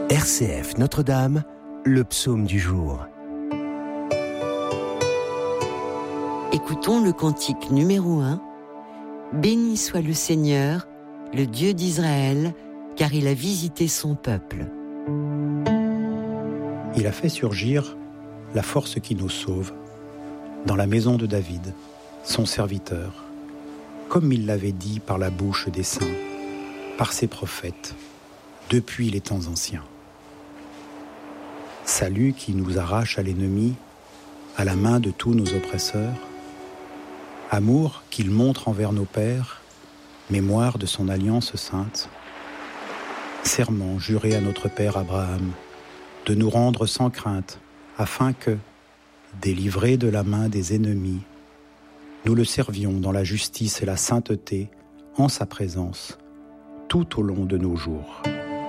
RCF Notre-Dame, le psaume du jour. Écoutons le cantique numéro 1. Béni soit le Seigneur, le Dieu d'Israël, car il a visité son peuple. Il a fait surgir la force qui nous sauve dans la maison de David, son serviteur, comme il l'avait dit par la bouche des saints, par ses prophètes, depuis les temps anciens. Salut qui nous arrache à l'ennemi, à la main de tous nos oppresseurs, amour qu'il montre envers nos pères, mémoire de son alliance sainte, serment juré à notre père Abraham, de nous rendre sans crainte, afin que, délivrés de la main des ennemis, nous le servions dans la justice et la sainteté, en sa présence, tout au long de nos jours.